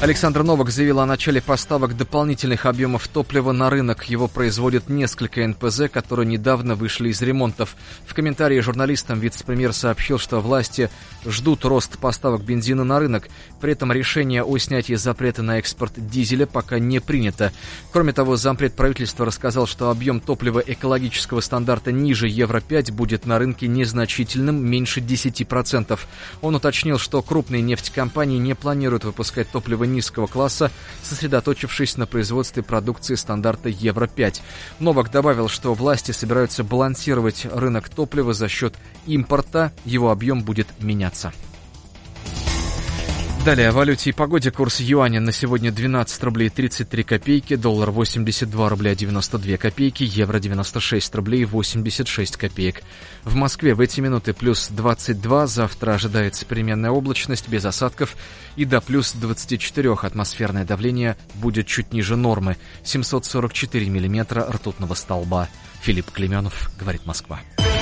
Александр Новак заявил о начале поставок дополнительных объемов топлива на рынок. Его производят несколько НПЗ, которые недавно вышли из ремонтов. В комментарии журналистам вице-премьер сообщил, что власти ждут рост поставок бензина на рынок. При этом решение о снятии запрета на экспорт дизеля пока не принято. Кроме того, зампред правительства рассказал, что объем топлива экологического стандарта ниже Евро-5 будет на рынке незначительным, меньше 10%. Он уточнил, что крупные нефтекомпании не планируют выпускать топливо низкого класса, сосредоточившись на производстве продукции стандарта Евро-5. Новак добавил, что власти собираются балансировать рынок топлива за счет импорта. Его объем будет меняться. Далее о валюте и погоде. Курс юаня на сегодня 12 рублей 33 копейки, доллар 82 рубля 92 копейки, евро 96 рублей 86 копеек. В Москве в эти минуты плюс 22, завтра ожидается переменная облачность без осадков и до плюс 24 атмосферное давление будет чуть ниже нормы, 744 миллиметра ртутного столба. Филипп Клейменов, говорит Москва.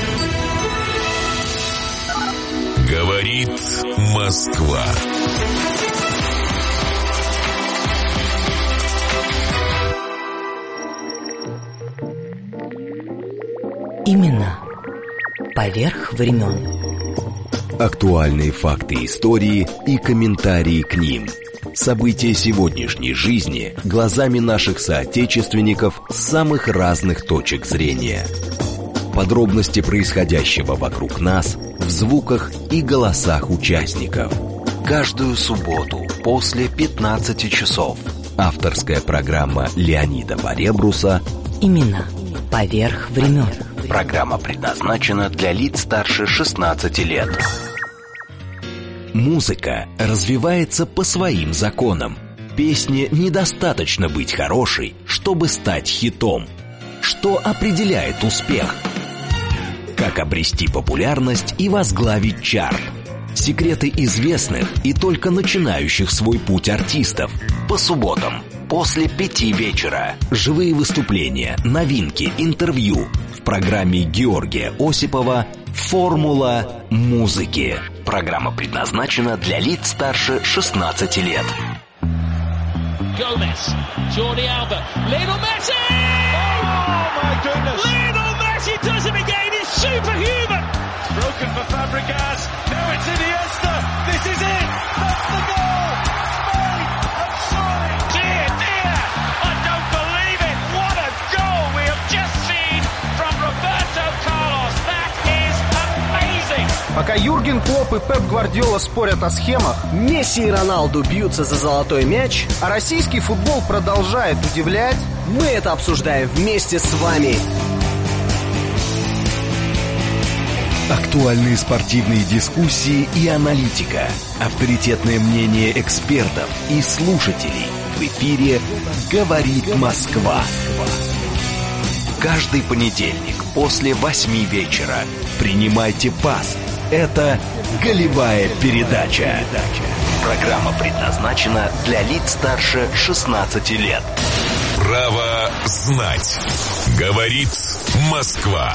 Говорит Москва. Имена поверх времен. Актуальные факты истории и комментарии к ним. События сегодняшней жизни глазами наших соотечественников с самых разных точек зрения. Подробности происходящего вокруг нас в звуках и голосах участников. Каждую субботу после 15 часов. Авторская программа Леонида Баребруса Имена поверх времен. Программа предназначена для лиц старше 16 лет. Музыка развивается по своим законам. Песне недостаточно быть хорошей, чтобы стать хитом. Что определяет успех? Как обрести популярность и возглавить чарт? Секреты известных и только начинающих свой путь артистов. По субботам после 5 вечера. Живые выступления, новинки, интервью. В программе Георгия Осипова «Формула музыки». Программа предназначена для лиц старше 16 лет. Gomez, Jordi Alba, Lionel Messi! Oh my goodness! Lionel Messi does it again. It's superhuman. Broken for Fabregas. Now it's Iniesta. This is it. That's the goal. Spain have scored. Dear, dear, I don't believe it. What a goal we have just seen from Roberto Carlos. That is amazing. Пока Юрген Клопп и Пеп Гвардиола спорят о схемах, Месси и Роналду бьются за золотой мяч, а российский футбол продолжает удивлять, мы это обсуждаем вместе с вами. Актуальные спортивные дискуссии и аналитика. Авторитетное мнение экспертов и слушателей. В эфире «Говорит Москва». Каждый понедельник после 8 вечера принимайте пас. Это «Голевая передача». Программа предназначена для лиц старше 16 лет. Право знать. Говорит Москва.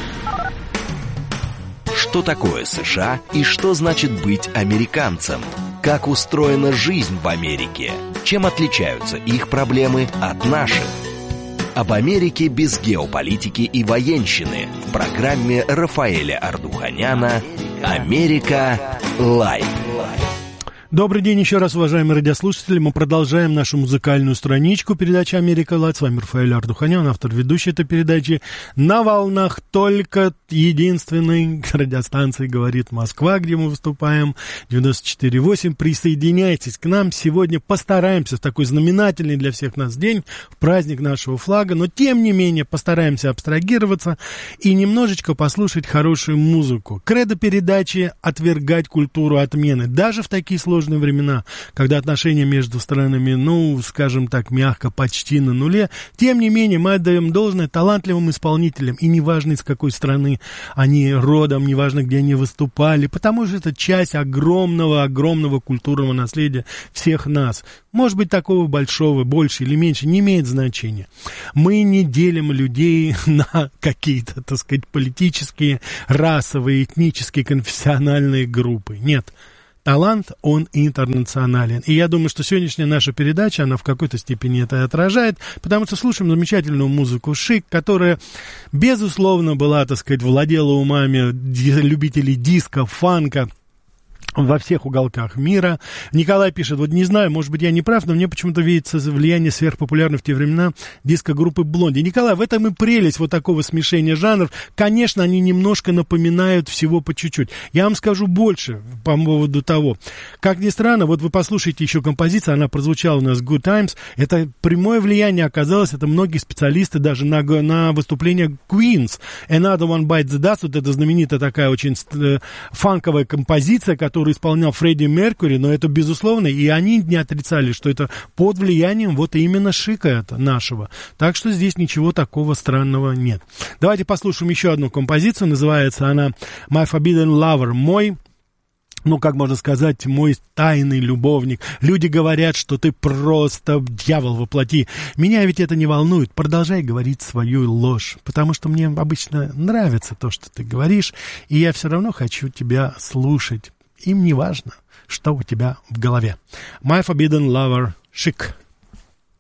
Что такое США и что значит быть американцем? Как устроена жизнь в Америке? Чем отличаются их проблемы от наших? Об Америке без геополитики и военщины в программе Рафаэля Ардуханяна «Америка Лайв». Добрый день еще раз, уважаемые радиослушатели. Мы продолжаем нашу музыкальную страничку передачи «Америка Лайв». С вами Рафаэль Ардуханян, автор ведущей этой передачи. На волнах только единственной радиостанции «Говорит Москва», где мы выступаем, 94.8. Присоединяйтесь к нам. Сегодня постараемся в такой знаменательный для всех нас день, в праздник нашего флага, но тем не менее постараемся абстрагироваться и немножечко послушать хорошую музыку. Кредо передачи — отвергать культуру отмены. Даже в такие сложные времена, когда отношения между странами, скажем так, мягко, почти на нуле, тем не менее мы отдаем должное талантливым исполнителям, и неважно, из какой страны они родом, неважно, где они выступали, потому что это часть огромного культурного наследия всех нас. Может быть, такого большого, больше или меньше, не имеет значения. Мы не делим людей на какие-то, так сказать, политические, расовые, этнические, конфессиональные группы. Нет. талант, он интернационален. И я думаю, что сегодняшняя наша передача, она в какой-то степени это отражает, потому что слушаем замечательную музыку «Шик», которая, безусловно, была, так сказать, владела умами любителей диска, фанка, во всех уголках мира. Николай пишет, вот не знаю, может быть, я не прав, но мне почему-то видится влияние сверхпопулярной в те времена диско-группы «Блонди». Николай, в этом и прелесть вот такого смешения жанров. Конечно, они немножко напоминают всего по чуть-чуть. Я вам скажу больше по поводу того. Как ни странно, вот вы послушайте еще композицию, она прозвучала у нас «Good Times». Это прямое влияние оказалось, это многие специалисты даже на выступлениях Queens. «Another One Bites the Dust», вот это знаменитая такая очень фанковая композиция, которую исполнял Фредди Меркьюри, но это безусловно, и они не отрицали, что это под влиянием вот именно Шика это нашего. Так что здесь ничего такого странного нет. Давайте послушаем еще одну композицию, называется она «My Forbidden Lover», мой, ну, как можно сказать, мой тайный любовник. Люди говорят, что ты просто дьявол во плоти. Меня ведь это не волнует. Продолжай говорить свою ложь, потому что мне обычно нравится то, что ты говоришь, и я все равно хочу тебя слушать. Им не важно, что у тебя в голове. My Forbidden Lover, Шик.